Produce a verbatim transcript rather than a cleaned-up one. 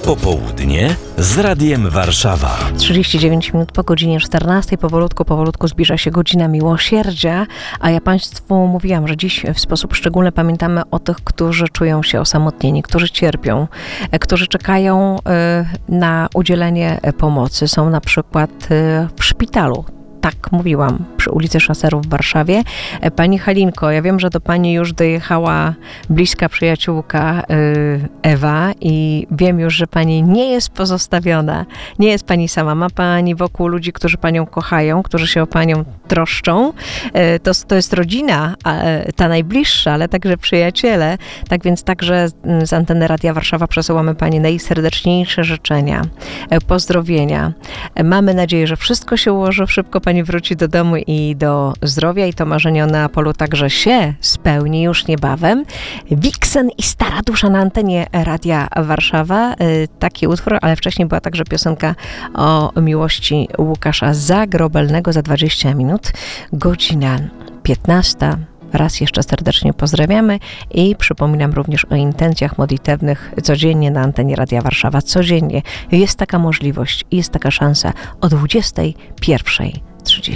Popołudnie z Radiem Warszawa. trzydzieści dziewięć minut po godzinie czternastej. Powolutku, powolutku zbliża się godzina miłosierdzia, a ja Państwu mówiłam, że dziś w sposób szczególny pamiętamy o tych, którzy czują się osamotnieni, którzy cierpią, którzy czekają na udzielenie pomocy. Są na przykład w szpitalu. Tak mówiłam, przy ulicy Szaserów w Warszawie. Pani Halinko, ja wiem, że do Pani już dojechała bliska przyjaciółka Ewa i wiem już, że Pani nie jest pozostawiona. Nie jest Pani sama. Ma Pani wokół ludzi, którzy Panią kochają, którzy się o Panią troszczą. To, to jest rodzina, ta najbliższa, ale także przyjaciele. Tak więc także z anteny Radia Warszawa przesyłamy Pani najserdeczniejsze życzenia, pozdrowienia. Mamy nadzieję, że wszystko się ułoży szybko. Pani wróci do domu i do zdrowia i to marzenie o Neapolu także się spełni już niebawem. Wiksen i Stara Dusza na antenie Radia Warszawa. Taki utwór, ale wcześniej była także piosenka o miłości Łukasza Zagrobelnego za dwadzieścia minut. Godzina piętnasta. Raz jeszcze serdecznie pozdrawiamy i przypominam również o intencjach modlitewnych codziennie na antenie Radia Warszawa. Codziennie jest taka możliwość i jest taka szansa o dwudziestej pierwszej trzydzieści.